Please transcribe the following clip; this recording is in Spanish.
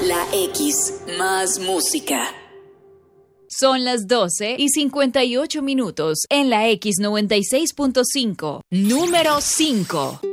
La X, más música. Son las 12:58 en la X96.5. Número 5.